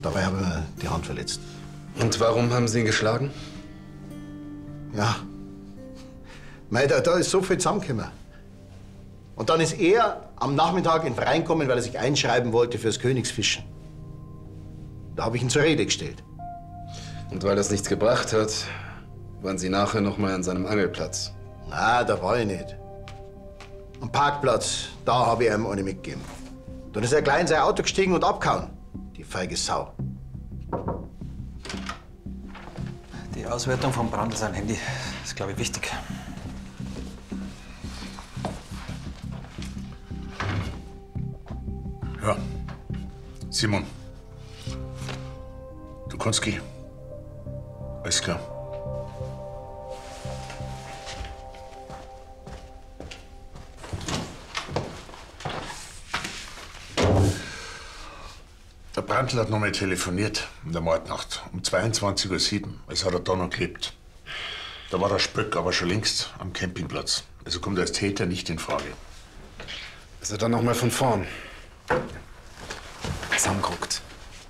Dabei habe ich mir die Hand verletzt. Und warum haben Sie ihn geschlagen? Ja. Mei, da ist so viel zusammengekommen. Und dann ist er am Nachmittag in den Verein gekommen, weil er sich einschreiben wollte fürs Königsfischen. Da habe ich ihn zur Rede gestellt. Und weil das nichts gebracht hat, waren Sie nachher noch mal an seinem Angelplatz? Na, da war ich nicht. Am Parkplatz, da habe ich ihm eine mitgegeben. Dann ist er gleich in sein Auto gestiegen und abgehauen. Die feige Sau. Die Auswertung von Brandl sein Handy ist, glaube ich, wichtig. Ja, Simon, du kannst gehen. Alles klar. Der Brandl hat noch mal telefoniert in der Mordnacht um 22:07 Uhr. Es hat er da noch gelebt. Da war der Spöck aber schon längst am Campingplatz. Also kommt er als Täter nicht in Frage. Also dann noch mal von vorn.